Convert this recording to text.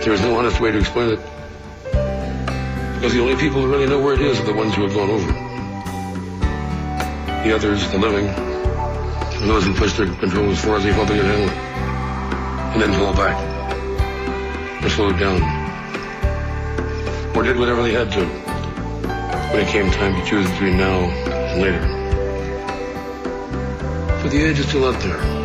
There's no honest way to explain it. Because the only people who really know where it is are the ones who have gone over it. The others, the living, and those who pushed their control as far as they felt they could handle it. And then fall back. Or slowed down. Or did whatever they had to. When it came time to choose between now and later. But the edge is still out there.